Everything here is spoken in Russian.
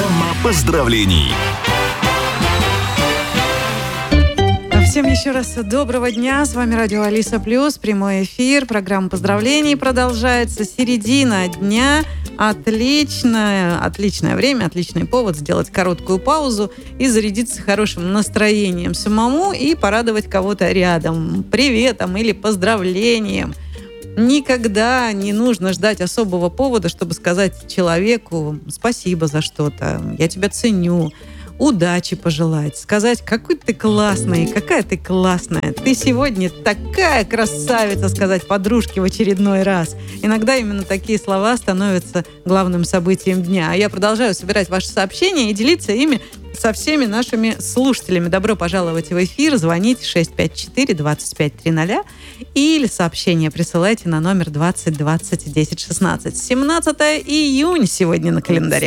Программа поздравлений. Всем еще раз доброго дня. С вами радио Алиса Плюс. Прямой эфир. Программа поздравлений продолжается. Середина дня. Отличное время, отличный повод сделать короткую паузу и зарядиться хорошим настроением самому и порадовать кого-то рядом приветом или поздравлением. Никогда не нужно ждать особого повода, чтобы сказать человеку спасибо за что-то, я тебя ценю, удачи пожелать, сказать, какой ты классный, какая ты классная, ты сегодня такая красавица, сказать подружке в очередной раз. Иногда именно такие слова становятся главным событием дня. А я продолжаю собирать ваши сообщения и делиться ими со всеми нашими слушателями. Добро пожаловать в эфир. Звоните 654-2530 или сообщение присылайте на номер 20 20 10 16. 17 июня сегодня на календаре.